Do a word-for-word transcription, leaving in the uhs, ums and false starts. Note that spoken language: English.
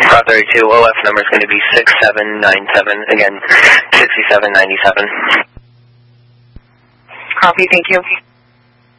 Route thirty-two, O F number is going to be six seven nine seven, again, sixty-seven ninety-seven. Copy, thank you.